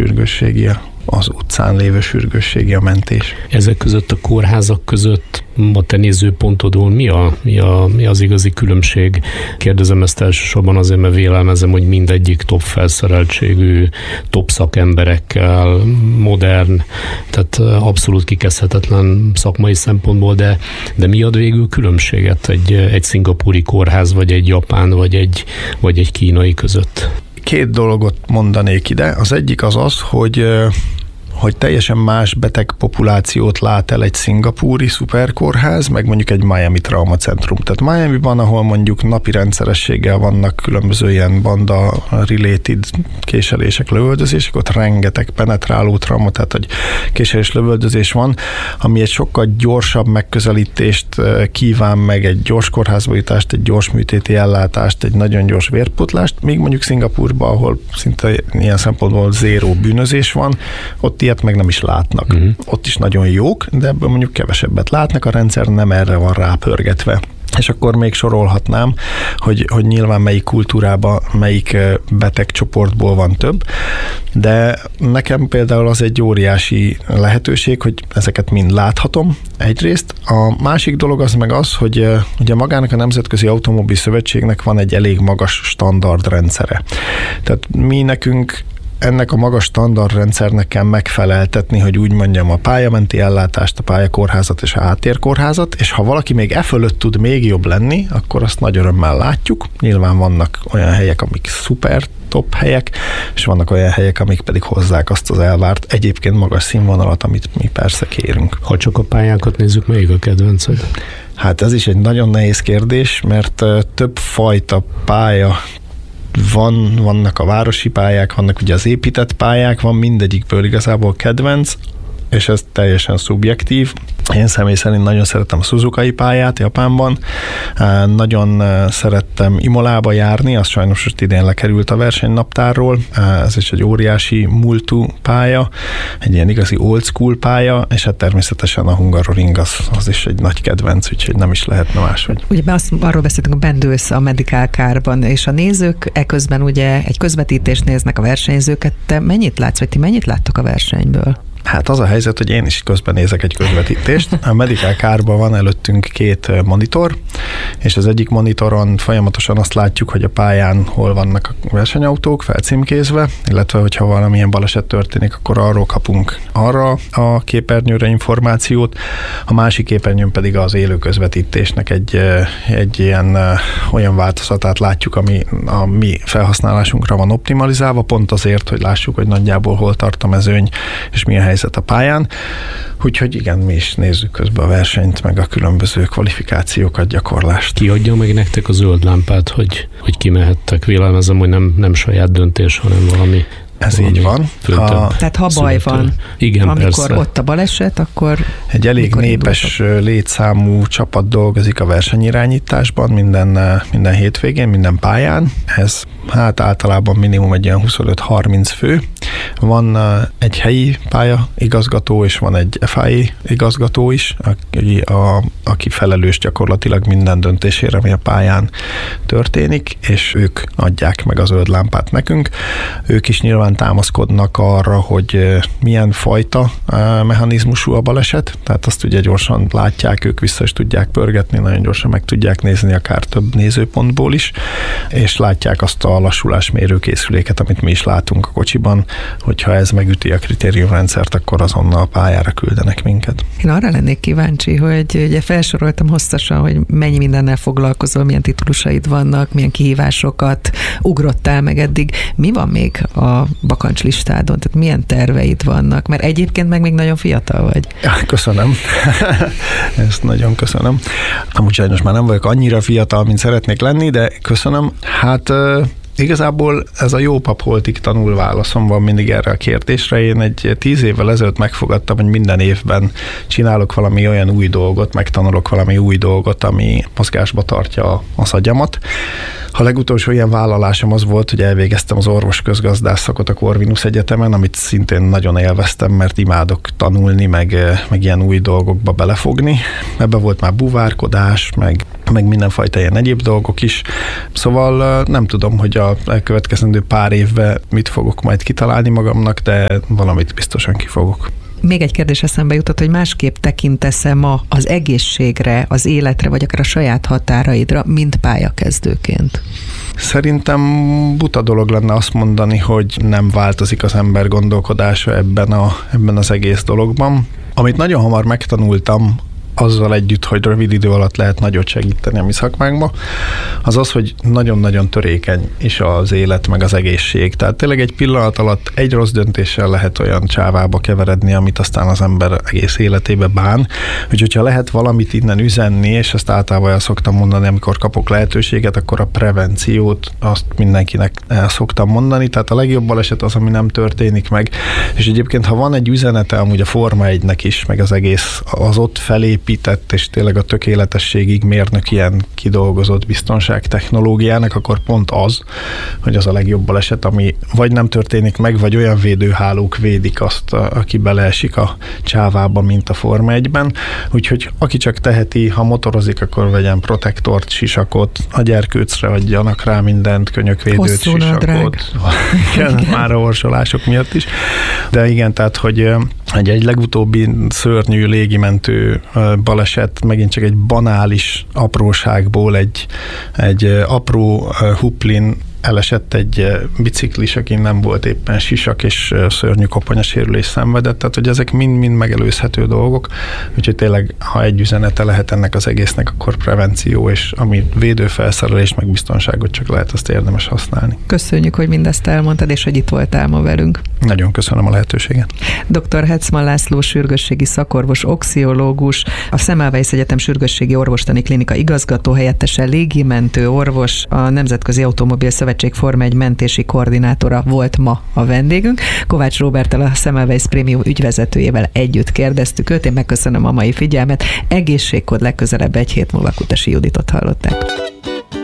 sürgősségi, az utcán lévő sürgősségi a mentés. Ezek között a kórházak között a te nézőpontodon mi az igazi különbség? Kérdezem ezt elsősorban azért, mert vélelmezem, hogy mindegyik top felszereltségű, top szakemberekkel, modern, tehát abszolút kikezdhetetlen szakmai szempontból, de mi ad végül különbséget egy szingapúri kórház, vagy egy japán, vagy egy kínai között? Két dolgot mondanék ide. Az egyik az, hogy teljesen más betegpopulációt lát el egy szingapúri szuperkórház, meg mondjuk egy Miami traumacentrum. Tehát Miamiban, ahol mondjuk napi rendszerességgel vannak különböző ilyen banda-related késelések, lövöldözések, ott rengeteg penetráló trauma, tehát hogy késelés, lövöldözés van, ami egy sokkal gyorsabb megközelítést kíván meg, egy gyors kórházba jutást, egy gyors műtéti ellátást, egy nagyon gyors vérpótlást, míg mondjuk Szingapúrban, ahol szinte ilyen szempontból zéró bűnözés van, ott ilyet meg nem is látnak. Ott is nagyon jók, de ebből mondjuk kevesebbet látnak, a rendszer nem erre van rápörgetve. És akkor még sorolhatnám, hogy nyilván melyik kultúrában, melyik betegcsoportból van több, de nekem például az egy óriási lehetőség, hogy ezeket mind láthatom egyrészt. A másik dolog az meg az, hogy ugye magának a Nemzetközi Automobil Szövetségnek van egy elég magas standardrendszere. Tehát mi nekünk ennek a magas standardrendszernek kell megfeleltetni, hogy úgy mondjam, a pályamenti ellátást, a pályakórházat és a háttérkórházat, és ha valaki még fölött tud még jobb lenni, akkor azt nagy örömmel látjuk. Nyilván vannak olyan helyek, amik szuper top helyek, és vannak olyan helyek, amik pedig hozzák azt az elvárt, egyébként magas színvonalat, amit mi persze kérünk. Ha csak a pályákat nézzük, melyik a kedvenced? Hát ez is egy nagyon nehéz kérdés, mert több fajta pálya vannak a városi pályák, vannak ugye az épített pályák, van mindegyikből igazából kedvenc, és ez teljesen szubjektív. Én személy szerint nagyon szeretem a Suzukai pályát Japánban, nagyon szerettem Imolába járni, az sajnos most idén lekerült a versenynaptárról, ez is egy óriási múltú pálya, egy ilyen igazi old school pálya, és hát természetesen a Hungaroring az is egy nagy kedvenc, úgyhogy nem is lehetne máshogy. Ugye arról beszéltünk, bendősz a Medical Car-ban, és a nézők eközben ugye egy közvetítést néznek a versenyzőket, te mennyit látsz, vagy ti mennyit láttok a versenyből? Hát az a helyzet, hogy én is közben nézek egy közvetítést. A Medical Car-ban van előttünk 2 monitor, és az egyik monitoron folyamatosan azt látjuk, hogy a pályán hol vannak a versenyautók felcímkézve, illetve hogyha valamilyen baleset történik, akkor arról kapunk arra a képernyőre információt. A másik képernyőn pedig az élő közvetítésnek egy ilyen olyan változatát látjuk, ami a mi felhasználásunkra van optimalizálva, pont azért, hogy lássuk, hogy nagyjából hol tart a mezőny, és milyen helyzet a pályán. Úgyhogy igen, mi is nézzük közben a versenyt, meg a különböző kvalifikációkat, gyakorlást. Ki adja meg nektek a zöld lámpát, hogy kimehettek? Vélelmezem, hogy nem saját döntés, hanem valami. Ez így van. Tehát ha baj van, igen, amikor persze. ott a baleset, akkor... Egy elég népes létszámú csapat dolgozik a versenyirányításban minden hétvégén, minden pályán. Ez hát általában minimum egy olyan 25-30 fő. Van egy helyi pálya igazgató, és van egy FIA igazgató is, aki felelős gyakorlatilag minden döntésére, ami a pályán történik, és ők adják meg a zöld lámpát nekünk. Ők is nyilván támaszkodnak arra, hogy milyen fajta mechanizmusú a baleset, tehát azt ugye gyorsan látják, ők vissza is tudják pörgetni, nagyon gyorsan meg tudják nézni, akár több nézőpontból is, és látják azt a lassulásmérő készüléket, amit mi is látunk a kocsiban, hogyha ez megüti a kritériumrendszert, akkor azonnal a pályára küldenek minket. Én arra lennék kíváncsi, hogy ugye felsoroltam hosszasan, hogy mennyi mindennel foglalkozol, milyen titulusaid vannak, milyen kihívásokat ugrottál meg eddig. Mi van még a bakancslistádon? Tehát milyen terveid vannak? Mert egyébként meg még nagyon fiatal vagy. Ja, köszönöm. Ezt nagyon köszönöm. Amúgy sajnos már nem vagyok annyira fiatal, mint szeretnék lenni, de köszönöm. Hát igazából ez a jó pap holtig tanul válaszom van mindig erre a kérdésre. Én egy 10 évvel ezelőtt megfogadtam, hogy minden évben csinálok valami olyan új dolgot, megtanulok valami új dolgot, ami mozgásba tartja az agyamat. A legutolsó ilyen vállalásom az volt, hogy elvégeztem az orvosközgazdász szakot a Corvinus Egyetemen, amit szintén nagyon élveztem, mert imádok tanulni, meg ilyen új dolgokba belefogni. Ebbe volt már búvárkodás, meg meg mindenfajta ilyen egyéb dolgok is. Szóval nem tudom, hogy a elkövetkezendő pár évben mit fogok majd kitalálni magamnak, de valamit biztosan kifogok. Még egy kérdés eszembe jutott, hogy másképp tekintesz-e ma az egészségre, az életre, vagy akár a saját határaidra, mint pályakezdőként? Szerintem buta dolog lenne azt mondani, hogy nem változik az ember gondolkodása ebben az egész dologban. Amit nagyon hamar megtanultam, azzal együtt, hogy rövid idő alatt lehet nagyot segíteni a mi szakmánkba, az az, hogy nagyon-nagyon törékeny is az élet, meg az egészség. Tehát tényleg egy pillanat alatt egy rossz döntéssel lehet olyan csávába keveredni, amit aztán az ember egész életébe bán. Úgyhogy ha lehet valamit innen üzenni, és ezt általában el szoktam mondani, amikor kapok lehetőséget, akkor a prevenciót azt mindenkinek el szoktam mondani. Tehát a legjobb baleset az, ami nem történik meg. És egyébként, ha van egy üzenete amúgy a Forma 1-nek is, meg az egész az ott felépített, és tényleg a tökéletességig mérnök ilyen kidolgozott biztonságtechnológiának, akkor pont az, hogy az a legjobb baleset, ami vagy nem történik meg, vagy olyan védőhálók védik azt, aki beleesik a csávába, mint a Forma 1-ben. Úgyhogy aki csak teheti, ha motorozik, akkor vegyen protektort, sisakot, a gyerkőcre adjanak rá mindent, könyökvédőt, sisakot. Igen, már a orsolások miatt is. De igen, tehát, hogy egy legutóbbi szörnyű légimentő baleset megint csak egy banális apróságból, egy apró huplin elesett egy biciklis, aki nem volt éppen sisak, és szörnyű koponyasérülés szenvedett, tehát hogy ezek mind-mind megelőzhető dolgok, úgyhogy tényleg, ha egy üzenete lehet ennek az egésznek, akkor prevenció, és ami védőfelszerelés, meg biztonságot csak lehet, azt érdemes használni. Köszönjük, hogy mindezt elmondtad, és hogy itt voltál ma velünk. Nagyon köszönöm a lehetőséget. Dr. Hetzmann László sürgősségi szakorvos, oxiológus, a Semmelweis Egyetem Sürgősségi Orvostani Klinika igazgató helyettese, légimentő orvos, a Nemzetközi Automobil Szövetség Forma 1 mentési koordinátora volt ma a vendégünk. Kovács Róberttel, a Semmelweis Prémium ügyvezetőjével együtt kérdeztük őt. Én megköszönöm a mai figyelmet. Egészségkód, legközelebb egy hét múlva Kutasi Juditot hallották.